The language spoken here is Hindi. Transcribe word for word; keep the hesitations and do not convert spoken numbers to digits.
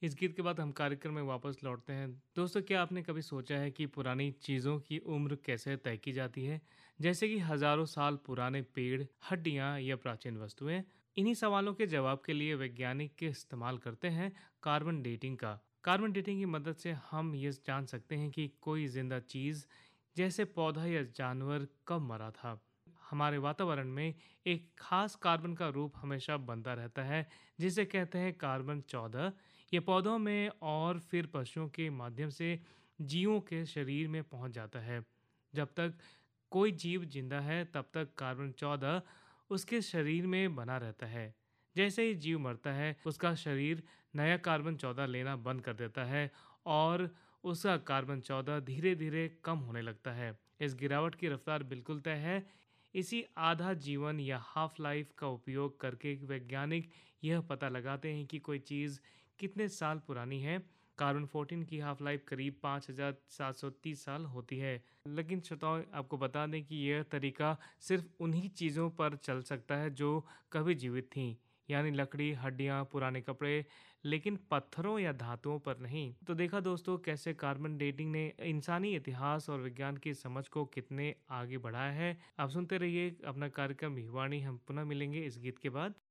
इस गीत के बाद हम कार्यक्रम में वापस लौटते हैं। दोस्तों, क्या आपने कभी सोचा है कि पुरानी चीज़ों की उम्र कैसे तय की जाती है? जैसे कि हज़ारों साल पुराने पेड़, हड्डियाँ या प्राचीन वस्तुएँ? इन्हीं सवालों के जवाब के लिए वैज्ञानिक के इस्तेमाल करते हैं कार्बन डेटिंग का। कार्बन डेटिंग की मदद से हम ये जान सकते हैं कि कोई ज़िंदा चीज़, जैसे पौधा या जानवर, कब मरा था। हमारे वातावरण में एक खास कार्बन का रूप हमेशा बनता रहता है, जिसे कहते हैं कार्बन चौदह। ये पौधों में और फिर पशुओं के माध्यम से जीवों के शरीर में पहुंच जाता है। जब तक कोई जीव जिंदा है, तब तक कार्बन चौदह उसके शरीर में बना रहता है। जैसे ही जीव मरता है, उसका शरीर नया कार्बन चौदह लेना बंद कर देता है और उसका कार्बन चौदह धीरे धीरे कम होने लगता है। इस गिरावट की रफ्तार बिल्कुल तय है। इसी आधा जीवन या हाफ लाइफ का उपयोग करके वैज्ञानिक यह पता लगाते हैं कि कोई चीज़ कितने साल पुरानी है। कार्बन चौदह की हाफ लाइफ करीब पाँच हज़ार सात सौ तीस साल होती है। लेकिन श्रोताओं, आपको बता दें कि यह तरीका सिर्फ उन्हीं चीज़ों पर चल सकता है जो कभी जीवित थीं, यानी लकड़ी, हड्डियाँ, पुराने कपड़े, लेकिन पत्थरों या धातुओं पर नहीं। तो देखा दोस्तों, कैसे कार्बन डेटिंग ने इंसानी इतिहास और विज्ञान की समझ को कितने आगे बढ़ाया है। आप सुनते रहिए अपना कार्यक्रम युवाणी। हम पुनः मिलेंगे इस गीत के बाद।